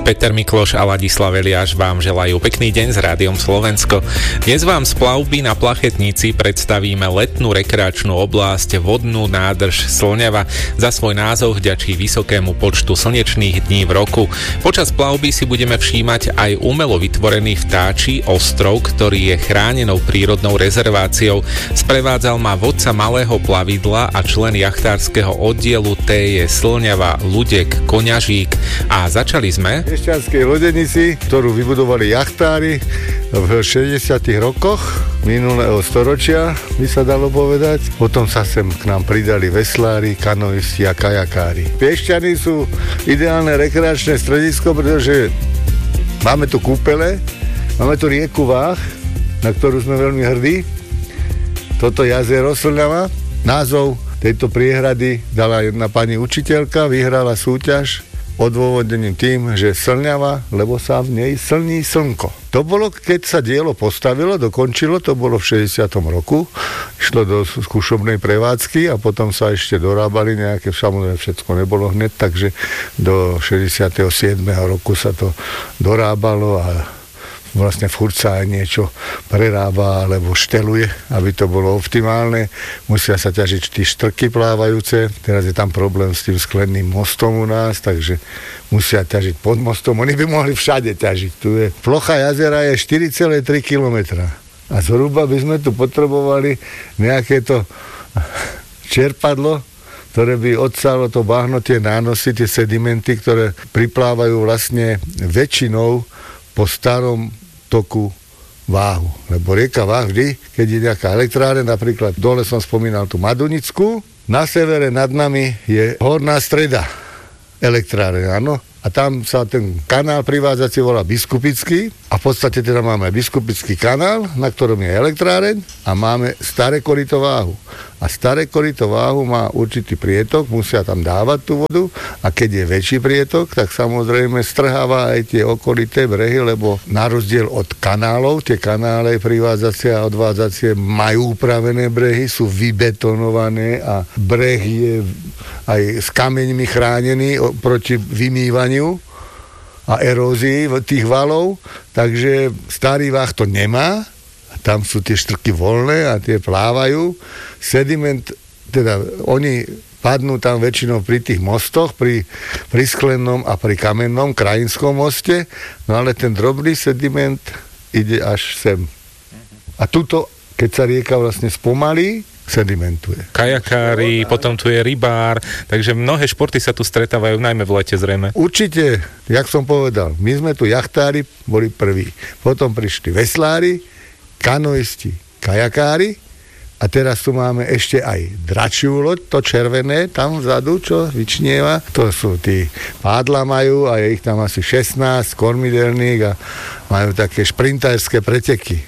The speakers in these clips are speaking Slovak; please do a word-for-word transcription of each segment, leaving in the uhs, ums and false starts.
Peter Mikloš a Ladislav Eliáš vám želajú pekný deň s Rádiom Slovensko. Dnes vám z plavby na Plachetnici predstavíme letnú rekreačnú oblasť vodnú nádrž Slňava. Za svoj názov vďačí vysokému počtu slnečných dní v roku. Počas plavby si budeme všímať aj umelo vytvorený vtáčí ostrov, ktorý je chránenou prírodnou rezerváciou. Sprevádzal ma vodca malého plavidla a člen jachtárskeho oddielu té jé Slňava Ľudek Koňažík. A začali sme Mešťanskej lodenici, ktorú vybudovali jachtári v šesťdesiatych rokoch minulého storočia, by sa dalo povedať. Potom sa sem k nám pridali veslári, kanoisti a kajakári. Piešťany sú ideálne rekreačné stredisko, pretože máme tu kúpele, máme tu rieku Váh, na ktorú sme veľmi hrdí. Toto jazero Slňava. Názov tejto priehrady dala jedna pani učiteľka, vyhrala súťaž odôvodnením tým, že Slňava, lebo sa v nej slní slnko. To bolo, keď sa dielo postavilo, dokončilo, to bolo v šesťdesiatom roku. Išlo do skúšobnej prevádzky a potom sa ešte dorábali nejaké, samozrejme všetko nebolo hneď, takže do šesťdesiateho siedmeho roku sa to dorábalo a vlastne furt sa aj niečo prerába alebo šteluje, aby to bolo optimálne. Musia sa ťažiť tí štrky plávajúce. Teraz je tam problém s tým sklenným mostom u nás, takže musia ťažiť pod mostom. Oni by mohli všade ťažiť. Tu je plocha jazera je štyri celé tri kilometra. A zhruba by sme tu potrebovali nejaké to čerpadlo, ktoré by odsalo to bahno, tie nánosy, tie sedimenty, ktoré priplávajú vlastne väčšinou po starom toku Váhu. Lebo rieka Váh vždy, keď je nejaká elektráreň, napríklad dole som spomínal tú Madunickú, na severe nad nami je Horná Streda elektráreň, áno. A tam sa ten kanál privádzací volá Biskupický a v podstate teda máme Biskupický kanál, na ktorom je elektráreň a máme Staré koryto Váhu. A Staré koryto Váhu má určitý prietok, musia tam dávať tú vodu a keď je väčší prietok, tak samozrejme strháva aj tie okolité brehy, lebo na rozdiel od kanálov, tie kanále privádzacie a odvádzacie majú upravené brehy, sú vybetonované a breh je aj s kameňmi chránený proti vymývaniu a erózii tých valov, takže Starý Váh to nemá. Tam sú tie štrky voľné a tie plávajú. Sediment, teda oni padnú tam väčšinou pri tých mostoch, pri, pri sklennom a pri kamennom krajinskom moste, no ale ten drobný sediment ide až sem. A tuto, keď sa rieka vlastne spomalí, sedimentuje. Kajakári, potom tu je rybár, takže mnohé športy sa tu stretávajú, najmä v lete zrejme. Určite, jak som povedal, my sme tu jachtári boli prví. Potom prišli veslári, kanoisti, kajakári a teraz tu máme ešte aj dračiu loď, to červené tam vzadu, čo vyčnieva. To sú tí pádla majú a je ich tam asi šestnásť kormidelných a majú také šprinterské preteky.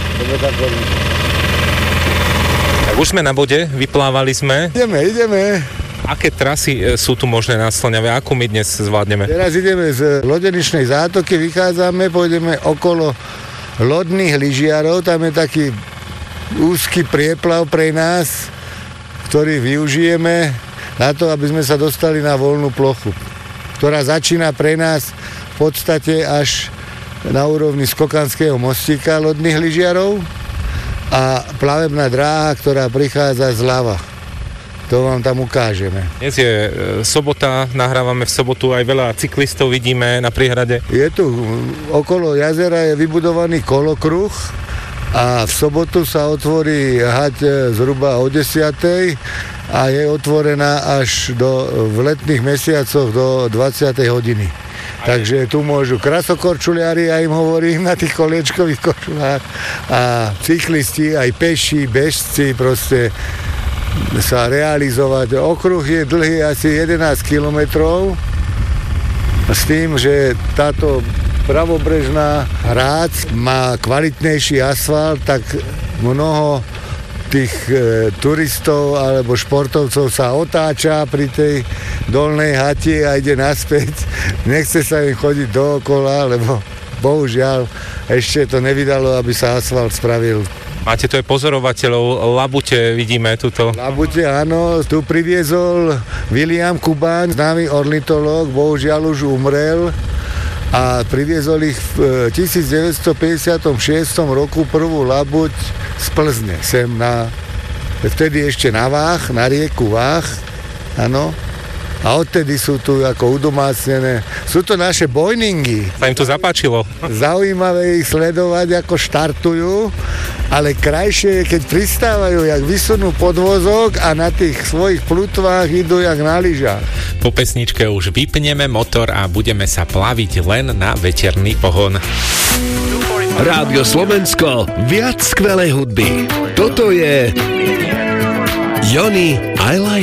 Tak už sme na vode, vyplávali sme. Ideme, ideme. Aké trasy sú tu možné na Slňave? Akú my dnes zvládneme? Teraz ideme z lodeničnej zátoky, vychádzame, pôjdeme okolo lodných lyžiarov, tam je taký úzky prieplav pre nás, ktorý využijeme na to, aby sme sa dostali na voľnú plochu, ktorá začína pre nás v podstate až na úrovni Skokanského mostíka lodných lyžiarov a plavebná dráha, ktorá prichádza zľava. To vám tam ukážeme. Dnes je e, sobota, nahrávame v sobotu, aj veľa cyklistov vidíme na priehrade. Je tu, okolo jazera je vybudovaný kolokruh a v sobotu sa otvorí hať zhruba o desiatej a je otvorená až do, v letných mesiacoch do dvadsiatej hodiny. Takže tu môžu krasokorčuliari, ja im hovorím, na tých koliečkových kočulách a cyklisti, aj peši, bežci, proste sa realizovať. Okruh je dlhý asi jedenásť kilometrov s tým, že táto pravobrežná hrác má kvalitnejší asfalt, tak mnoho tých e, turistov alebo športovcov sa otáča pri tej dolnej hati a ide naspäť. Nechce sa im chodiť dookola, lebo bohužiaľ ešte to nevydalo, aby sa asfalt spravil. Máte tu aj pozorovateľov, Labute vidíme tuto. Labute, áno, tu priviezol William Kubán, známy ornitológ, bohužiaľ už umrel a priviezol ich v devätnásťstopäťdesiatom roku prvú labuť z Plzne sem na, vtedy ešte na Váh, na rieku Váh, áno. A odtedy sú tu ako udomácnené. Sú to naše Boeingy. Sa im to zapáčilo. Zaujímavé ich sledovať, ako štartujú, ale krajšie je, keď pristávajú, jak vysunú podvozok a na tých svojich plutvách idú jak na lyžách. Po pesničke už vypneme motor a budeme sa plaviť len na veterný pohon. Rádio Slovensko, viac skvelej hudby. Toto je Jony I Like